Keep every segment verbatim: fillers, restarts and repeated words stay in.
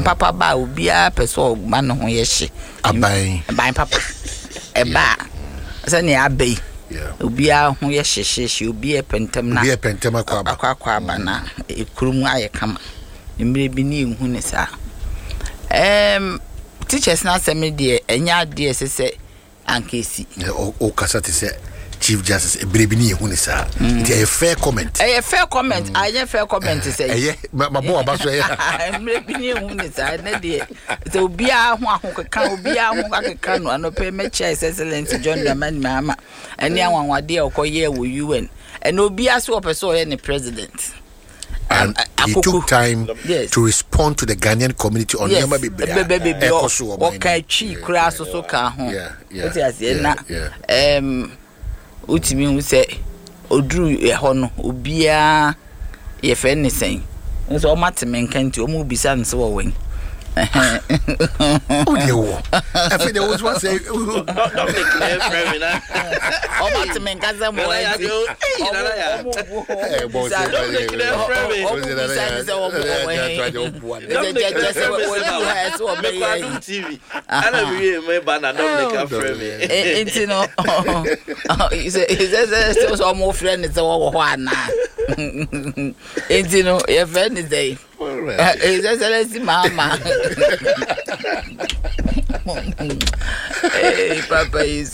and papa ba obi a person man ho ye hye aban aban papa e ba say ne abai yeah obi a ho ye hye hye obi e pentem na obi e pentem akwa ba akwa akwa ba na e kurum aye kama mmire bi ni hu ne sa em teachers na asem de enya de sese ankesi o o kasa te se Chief Justice Ebrebini hu ne sa it a fair comment a fair comment mm. I fair comment say eh mabo abaso eh Ebrebini hu ne sa na de so bia ho ahokeka bia ho akeka no anope me chair excellence John Dramani Mahama ene anwanwade e okoye wo U N and obia so opeso ye ne president. And uh, he took time yes. to respond to the Ghanaian community on yes. Yama Bibi. Okay, chi kura so so ka ho. Yeah, yeah. Yeah, yeah. Um, utimi hu say odru e ho no obia ye fe ne sen. Nso o mateme nkanti o mu bisa nse wo wen. Oh dear. I think there was one say don't make clear frame na. O mateme nkaza mo wen. Eh boss. Don't make clear frame. O bisa nse wo wen. Just say we do has so be T V. Ana bi me ba na don't make frame. Enti no. Is is so mo friend is wo ho ana. Enti no your friend is there. Is excellence mama. Hey papa is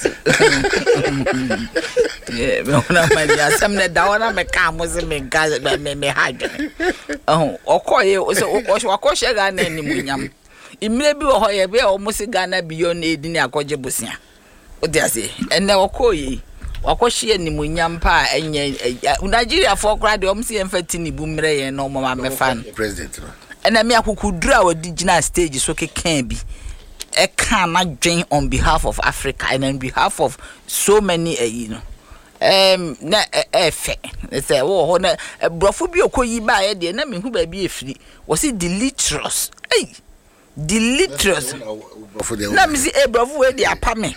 yeah me ona ma dia sam na da ona me ka mo se me ga me me hadwe oh okoye so okoshe ga na ni munyam imire bi wo ho ye be o mo se ga na biyo na edini akoje bosia o dia se ene okoye wakoshe ni munyam pa enye Nigeria for crowd o mo se emfati ni bu mre ye no mo ma me fan president ena me akukudura o digital stage so kekan bi e can not join on behalf of Africa and on behalf of so many uh, you know um na e fe say wo ho na brofo bi okoyi ba ye de na me hu ba bi efiri was it deleterious hey deleterious na me see e brofo we de apame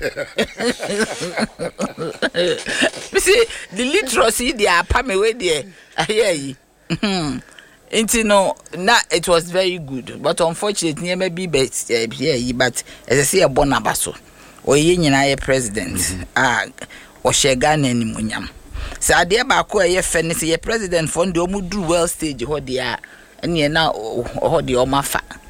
me see deleterious de apame we de ayi Inti no na it was very good but unfortunately near maybe but yeah but as I say a bonabaso or ye nyina ye president ah o shega na ni munyam sa de ba ko ye fenese ye president for ndi o mu do well stage ho dia ene na ho de o mafa